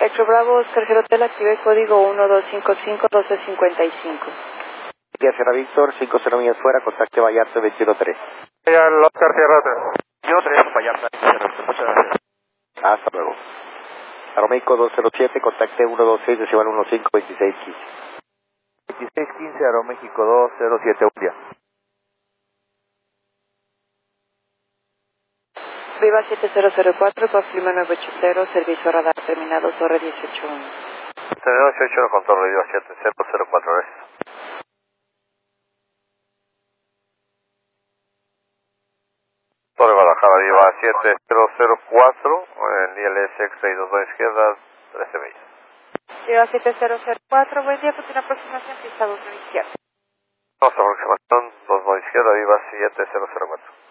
Electro Bravo, Oscar Hotel, active código 1255-1255. Vía Sierra Víctor, 50 millas fuera, contacte Vallarta 213. Ya, el Oscar Sierra 3. Yo 3, Vallarta, muchas gracias. Hasta luego. Aeroméxico 207, contacte 126, decimal 152615. 1615, Aeroméxico 207, un día. Viva 7004, Confirma 980, servicio radar terminado, Torre 181. Terminado 18, control radio 7004, gracias. Torre Guadalajara, Viva 7004, en ILS X622 izquierda, 13 millas. Viva 7004, buen día, continúa aproximación, pista 2 izquierda. Vamos a aproximación 2 izquierda, Viva 7004.